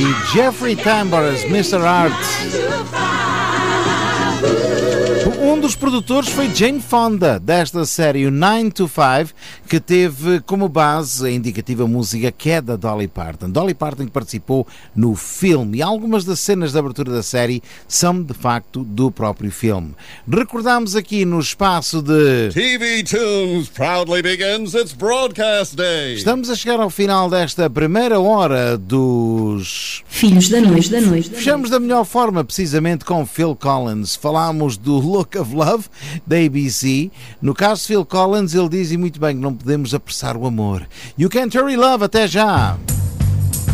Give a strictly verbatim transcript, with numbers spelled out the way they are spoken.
e Jeffrey Tambor's mister Art. Um dos produtores foi Jane Fonda, desta série, o nine to five, que teve como base a indicativa música que é da Dolly Parton. Dolly Parton que participou no filme, e algumas das cenas de abertura da série são, de facto, do próprio filme. Recordamos aqui no espaço de... T V Tunes proudly begins its broadcast day. Estamos a chegar ao final desta primeira hora dos... Filhos da Noite da Noite. Fechamos da melhor forma, precisamente, com Phil Collins. Falámos do Look of Love, da A B C. No caso de Phil Collins, ele diz, e muito bem, que não podemos apressar o amor. You Can't Hurry Love, até já!